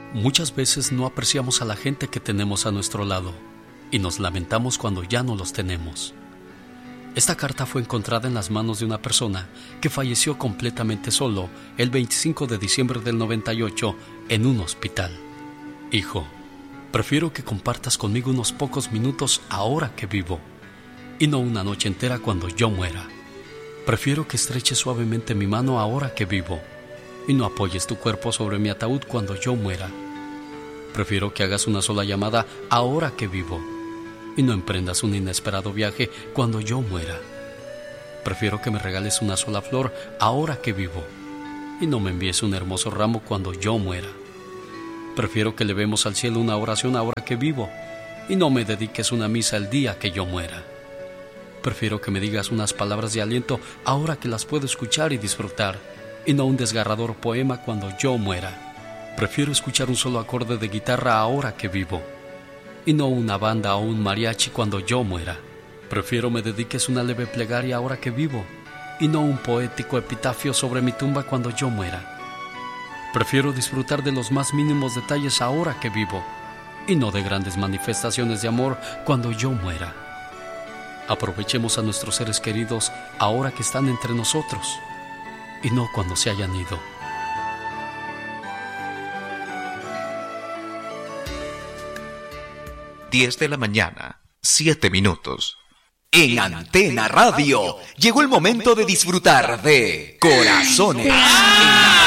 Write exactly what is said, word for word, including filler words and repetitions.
Muchas veces no apreciamos a la gente que tenemos a nuestro lado y nos lamentamos cuando ya no los tenemos. Esta carta fue encontrada en las manos de una persona que falleció completamente solo el veinticinco de diciembre del noventa y ocho en un hospital. Hijo, prefiero que compartas conmigo unos pocos minutos ahora que vivo y no una noche entera cuando yo muera. Prefiero que estreches suavemente mi mano ahora que vivo y no apoyes tu cuerpo sobre mi ataúd cuando yo muera. Prefiero que hagas una sola llamada ahora que vivo y no emprendas un inesperado viaje cuando yo muera. Prefiero que me regales una sola flor ahora que vivo y no me envíes un hermoso ramo cuando yo muera. Prefiero que elevemos al cielo una oración ahora que vivo y no me dediques una misa el día que yo muera. Prefiero que me digas unas palabras de aliento ahora que las puedo escuchar y disfrutar y no un desgarrador poema cuando yo muera. Prefiero escuchar un solo acorde de guitarra ahora que vivo y no una banda o un mariachi cuando yo muera. Prefiero me dediques una leve plegaria ahora que vivo y no un poético epitafio sobre mi tumba cuando yo muera. Prefiero disfrutar de los más mínimos detalles ahora que vivo y no de grandes manifestaciones de amor cuando yo muera. Aprovechemos a nuestros seres queridos ahora que están entre nosotros y no cuando se hayan ido. diez de la mañana, siete minutos. En Antena Radio llegó el momento de disfrutar de Corazones en